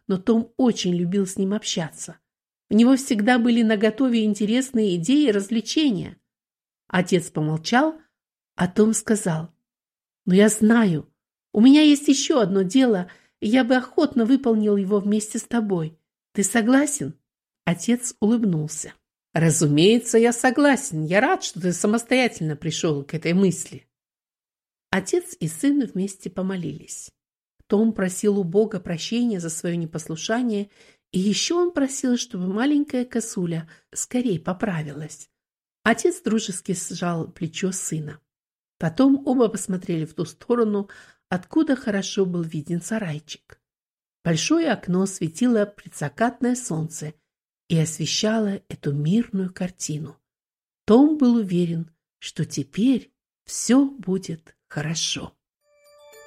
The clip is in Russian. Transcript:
но Том очень любил с ним общаться. У него всегда были наготове интересные идеи и развлечения. Отец помолчал, а Том сказал: «Но я знаю, у меня есть еще одно дело, и я бы охотно выполнил его вместе с тобой. Ты согласен?» Отец улыбнулся. «Разумеется, я согласен. Я рад, что ты самостоятельно пришел к этой мысли». Отец и сын вместе помолились. Том просил у Бога прощения за свое непослушание, и еще он просил, чтобы маленькая косуля скорее поправилась. Отец дружески сжал плечо сына. Потом оба посмотрели в ту сторону, откуда хорошо был виден сарайчик. Большое окно светило предзакатное солнце и освещало эту мирную картину. Том был уверен, что теперь все будет хорошо.